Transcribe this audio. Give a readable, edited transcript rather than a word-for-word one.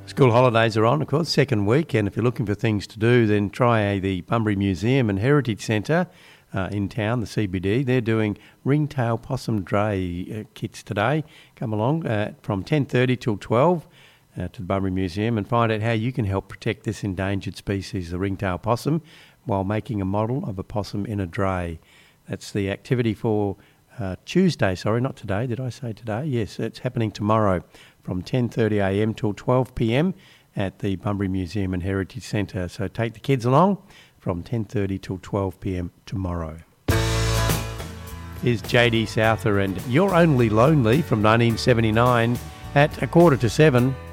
School holidays are on, of course, second week, and if you're looking for things to do, then try the Bunbury Museum and Heritage Centre in town, the CBD. They're doing ringtail possum dray kits today. Come along from 10:30 till 12 to the Bunbury Museum and find out how you can help protect this endangered species, the ringtail possum, while making a model of a possum in a dray. That's the activity for Tuesday, sorry, not today. Did I say today? Yes, it's happening tomorrow from 10:30am till 12pm at the Bunbury Museum and Heritage Centre. So take the kids along from 10:30 till 12pm tomorrow. Here's JD Souther and You're Only Lonely from 1979 at 6:45.